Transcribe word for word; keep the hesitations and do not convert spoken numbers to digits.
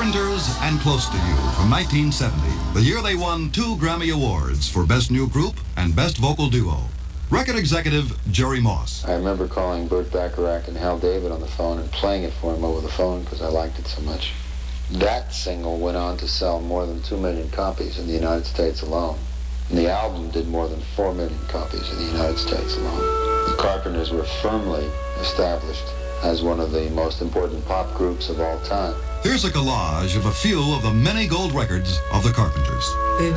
Carpenters and Close to You from nineteen seventy, the year they won two Grammy Awards for Best New Group and Best Vocal Duo. Record executive Jerry Moss. I remember calling Burt Bacharach and Hal David on the phone and playing it for him over the phone because I liked it so much. That single went on to sell more than two million copies in the United States alone. And the album did more than four million copies in the United States alone. The Carpenters were firmly established as one of the most important pop groups of all time. Here's a collage of a few of the many gold records of the Carpenters.